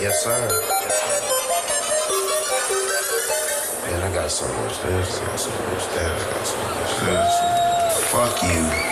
Yes, sir. Man, I got so much this, I got so much that, I got so much this. Fuck you.